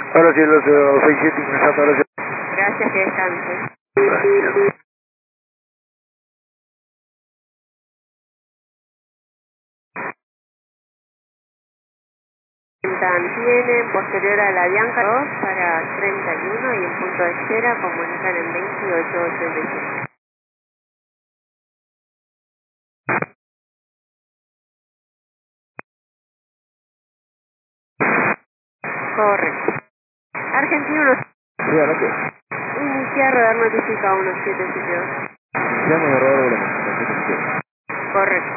Ahora sí, los 67 ingresando, ahora sí. Gracias, que descanse. Gracias. Tienen posterior a la Bianca 2 para 31 y en punto de espera comunican en 2887. Correcto. Argentino nos Sí, ahora qué. inicia rodar notifica 1772. Ya me agarró ahora la. Correcto.